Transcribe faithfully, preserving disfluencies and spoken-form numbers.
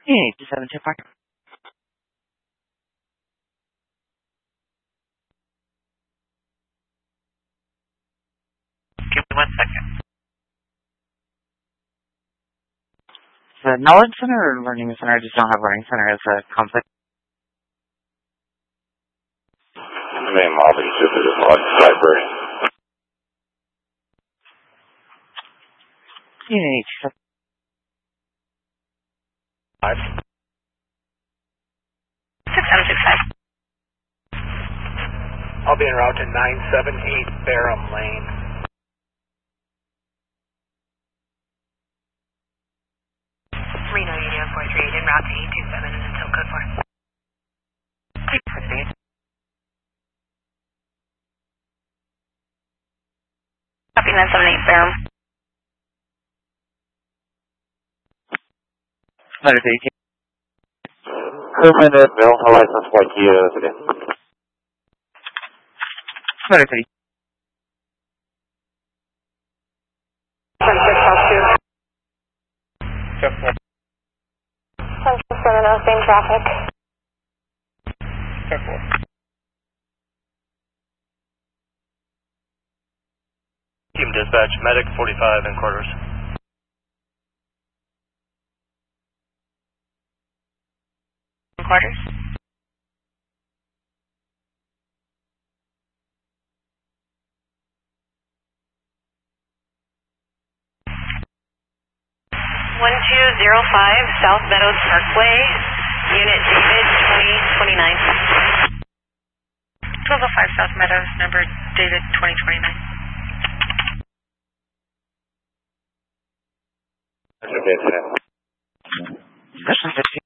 Unit eighty-seven to Park. Give me one second. The Knowledge Center or Learning Center? I just don't have Learning Center as a conflict. Main lobby, super just Knowledge Library. Unit eighty-seven. Five. six seven six five. I'll be en route to nine seven eight Barham Lane. Reno Union four three eight en route to eight two seven and until code four. Please proceed. Copy nine seven eight Barham. Letter thirty-two. Crewman at Delta license plate Kia today. Letter thirty. Central Seminole, same traffic. Team dispatch, medic forty-five in quarters. Quarters. One two zero five South Meadows Parkway, Unit David twenty twenty nine. Twelve oh five South Meadows, number David twenty twenty nine. Okay, today. Question fifteen.